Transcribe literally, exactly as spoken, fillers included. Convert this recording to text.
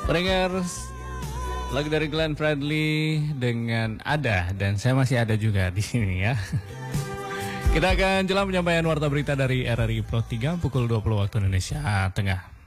Pendengar, lagu dari Glenn Fredly dengan Ada, dan saya masih ada juga di sini ya. Kita akan jelang penyampaian warta berita dari R R I Pro tiga pukul dua puluh waktu Indonesia Tengah.